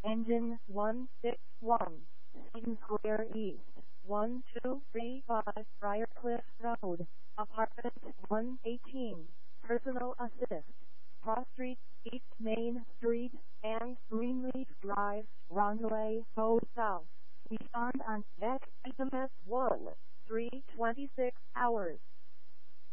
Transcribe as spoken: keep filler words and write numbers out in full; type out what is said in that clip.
Engine one six one, Eden Square East, one two three five, Briarcliff Road, Apartment one eighteen, Personal Assist, Cross Street, East Main Street, and Greenleaf Drive, Runway, Go South. Respond on X S M S one, three twenty-six hours.